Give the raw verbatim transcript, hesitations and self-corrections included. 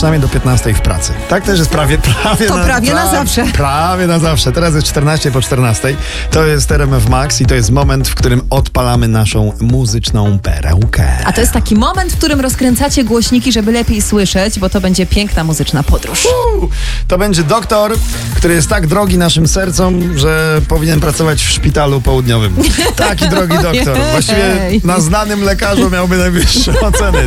przynajmniej do piętnastej w pracy. Tak też jest prawie, prawie To na, prawie pra, na zawsze. Prawie na zawsze. Teraz jest czternaście po czternastej. To jest R M F Max i to jest moment, w którym odpalamy naszą muzyczną perełkę. A to jest taki moment, w którym rozkręcacie głośniki, żeby lepiej słyszeć, bo to będzie piękna muzyczna podróż. Uuu, to będzie doktor, który jest tak drogi naszym sercom, że powinien pracować w szpitalu południowym. Taki drogi doktor. Właściwie na znanym lekarzu miałby najwyższe oceny.